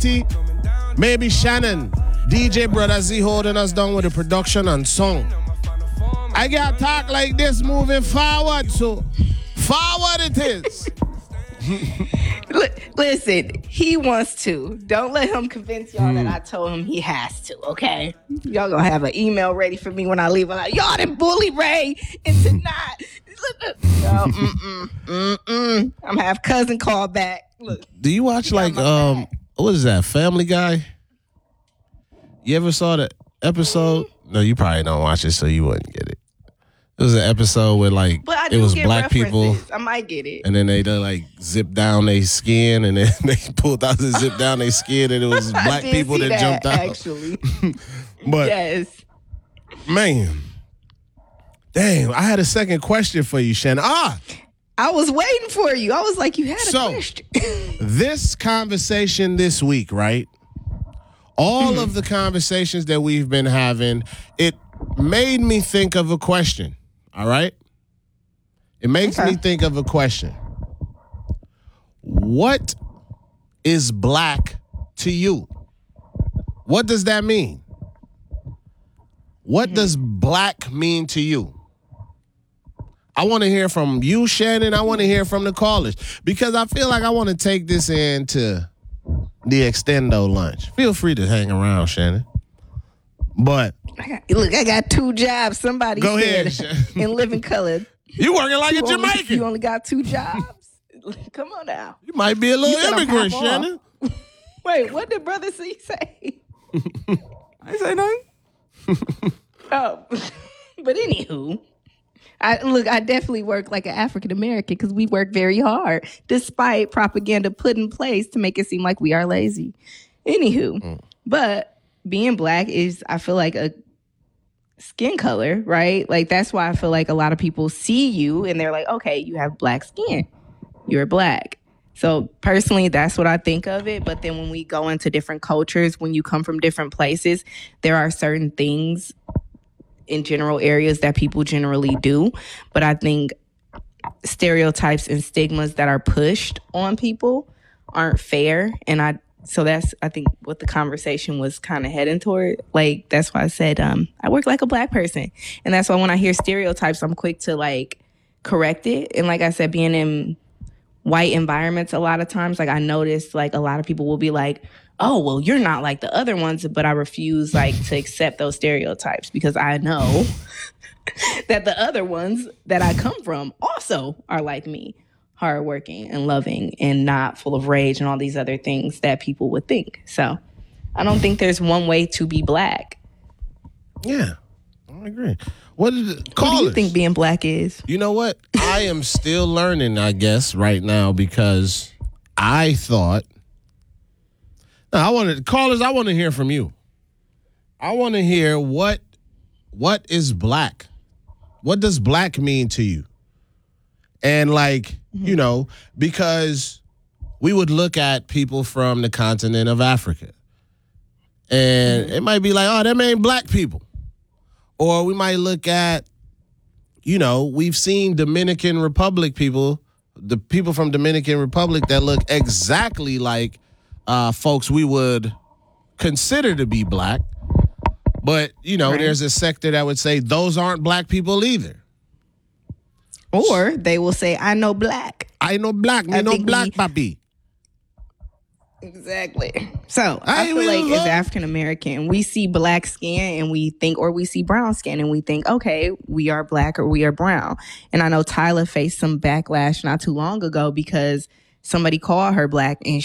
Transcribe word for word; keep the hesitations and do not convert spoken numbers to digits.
T, maybe Shannon, D J Brother Z holding us down with the production and song. I got talk like this moving forward, so forward it is. L- listen, he wants to. Don't let him convince y'all Hmm. that I told him he has to, okay? Y'all gonna have an email ready for me when I leave. I'm like, y'all done bully Ray into not. No, mm-mm, mm-mm. I'm gonna have cousin call back. Look, Do you watch got like my um back. what is that, Family Guy? You ever saw the episode? No, you probably don't watch it, so you wouldn't get it. It was an episode where like but I it do was get black people, references. I might get it. and then they done like zip down their skin, and then they pulled out the zip down their skin, and it was I black did people see that, jumped out. Actually, But yes. man, damn, I had a second question for you, Shannon. Ah, I was waiting for you. I was like, you had a So- question. this conversation this week, right? All Mm-hmm. of the conversations that we've been having, it made me think of a question. All right? It makes Okay. me think of a question. What is black to you? What does that mean? What does black mean to you? I want to hear from you, Shannon. I want to hear from the callers because I feel like I want to take this into the extendo lunch. Feel free to hang around, Shannon. But I got, look, I got two jobs. Somebody Go said ahead, Shannon. in living color. you working like a You only, Jamaican. you only got two jobs. Come on now. You might be a You little said I'm immigrant, half Shannon. Wait, what did Brother C say? I ain't say nothing. Oh, but anywho, I look. I definitely work like an African American because we work very hard, despite propaganda put in place to make it seem like we are lazy. Anywho, Mm. but being black is, I feel like, a skin color, right? Like that's why I feel like a lot of people see you and they're like, okay, you have black skin, you're black. So personally, that's what I think of it. But then when we go into different cultures, when you come from different places, there are certain things in general areas that people generally do. But I think stereotypes and stigmas that are pushed on people aren't fair. And I, so that's, I think, what the conversation was kind of heading toward. Like, that's why I said, um, I work like a black person. And that's why when I hear stereotypes, I'm quick to like correct it. And like I said, being in white environments a lot of times, like I noticed like a lot of people will be like, oh, well, you're not like the other ones, but I refuse like to accept those stereotypes because I know that the other ones that I come from also are like me, hardworking and loving and not full of rage and all these other things that people would think. So I don't think there's one way to be black. Yeah, I agree. What did the What callers? do you think being black is? You know what? I am still learning, I guess, right now because I thought. Now, I wanted callers. I want to hear from you. I want to hear what what is black. What does black mean to you? And like mm-hmm. you know, because we would look at people from the continent of Africa, and mm-hmm. it might be like, oh, them ain't black people. Or we might look at, you know, we've seen Dominican Republic people, the people from Dominican Republic that look exactly like uh, folks we would consider to be black. But, you know, right. there's a sector that would say those aren't black people either. Or they will say, I know black. I know black. Me I know black, we... papi. Exactly. So I, I feel like love. as African American, we see black skin and we think, or we see brown skin and we think, okay, we are black or we are brown. And I know Tyla faced some backlash not too long ago because somebody called her black and